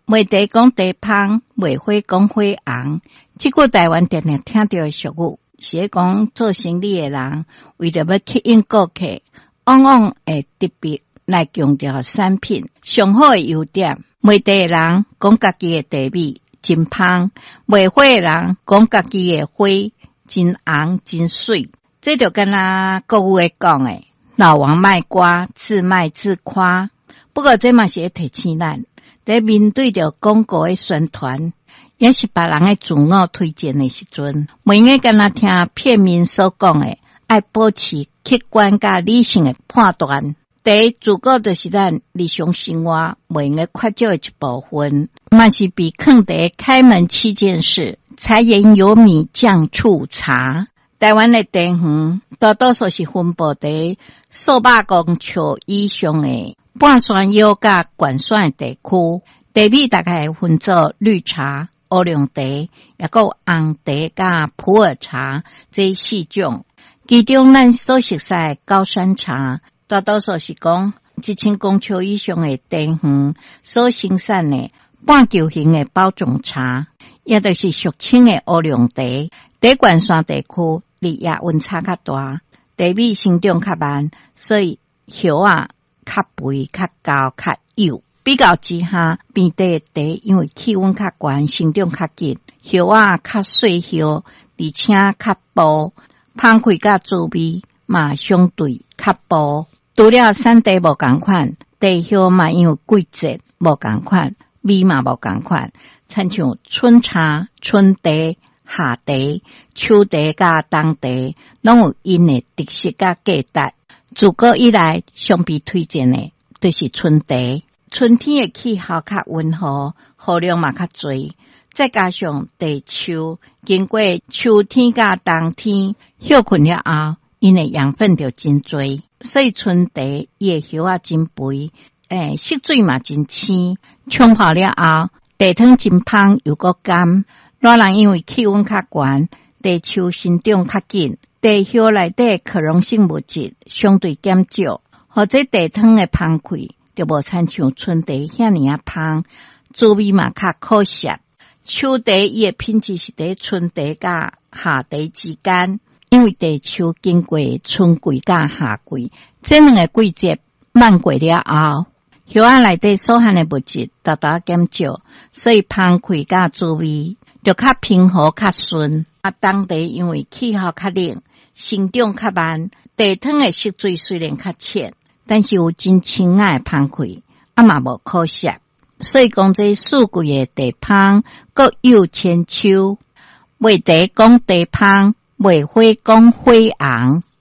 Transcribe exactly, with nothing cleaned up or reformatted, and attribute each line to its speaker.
Speaker 1: 袂茶讲茶芳，袂花讲花红。即句台湾常常听到的俗语，是讲做生意的人为着要吸引顾客，往往会特别来强调产品上好的优点。卖茶的人讲家己的茶味真芳，卖花的人讲家己的花真红真水。这就跟咱国语会讲诶，老王卖瓜，自卖自夸。不过这嘛是会提醒咱，在面对着广告的宣传，也是别人的自我推荐的时阵，唔应该跟咱听片面所讲的，要保持客观甲理性的判断。第一，自个就是咱日常生活唔应该缺少的一部分，嘛是比坑茶开门七件事，柴盐油米酱醋茶。台湾的茶园大多数是分布在数百公尺以上的半山腰甲悬山的地区，茶米大概分做绿茶、乌龙茶，也有红茶甲普洱茶这四种。其中咱所熟悉的高山茶，大多数是讲一千公尺以上的茶园所生产的半球形的包种茶，也就是俗称的乌龙茶。在悬山地区，日夜温差较大，茶米生长较慢，所以叶啊较肥、较高、较幼。比较之下，边地茶因为气温较悬，生长较紧，叶啊较细叶，而且较薄，芳开甲滋味嘛相对较薄。除了产地无同款，茶叶嘛因为季节无同款，味嘛无同款，亲像春茶、春茶、夏茶、秋茶甲冬茶，拢有因的特色甲价值。自古以来，相比推荐的就是春茶。春天的气候较温和，雨量嘛较侪，再加上茶树经过秋天甲冬天休困了后，因的养分就真侪，所以春茶伊的叶啊真肥，诶，色水嘛真青，冲泡了后，茶汤真芳又够甘。热人因为气温较悬，茶树生长较紧，茶叶内底可溶性物质相对减少，或者茶汤的芳开就无亲像春茶遐尼啊芳，滋味嘛较可惜。秋茶伊的品质是在春茶甲夏茶之间，因为茶树经过春季甲夏季这两个季节漫过了后，叶仔内底所含的物质大大减少，所以芳开甲滋味就较平和较顺。啊，当地因为气候较冷，生长较慢，茶汤的色水虽然较浅，但是有真清雅的芳开，啊嘛无可惜。所以讲这四季的茶芳各有千秋，卖茶讲茶芳，卖花讲花红。